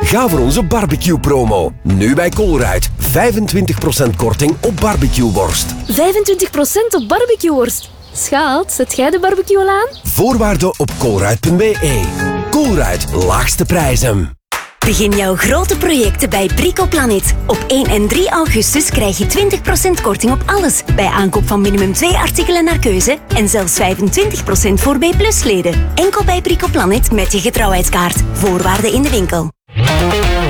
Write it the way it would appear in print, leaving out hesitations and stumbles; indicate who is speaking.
Speaker 1: Ga voor onze barbecue-promo. Nu bij Colruyt. 25% korting op barbecueworst.
Speaker 2: 25% op barbecueworst. Schaat, zet jij de barbecue al aan?
Speaker 1: Voorwaarden op colruyt.be. Colruyt, laagste prijzen.
Speaker 3: Begin jouw grote projecten bij Bricoplanet. Op 1 en 3 augustus krijg je 20% korting op alles. Bij aankoop van minimum 2 artikelen naar keuze. En zelfs 25% voor B+-leden. Enkel bij Bricoplanet met je getrouwheidskaart. Voorwaarden in de winkel.